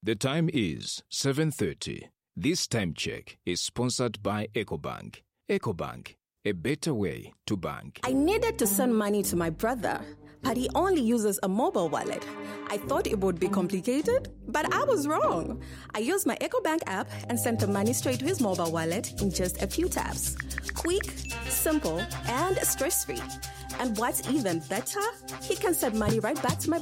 The time is 7:30. This time check is sponsored by EcoBank. EcoBank, a better way to bank. I needed to send money to my brother, but he only uses a mobile wallet. I thought it would be complicated, but I was wrong. I used my EcoBank app and sent the money straight to his mobile wallet in just a few taps. Quick, simple, and stress-free. And what's even better, he can send money right back to my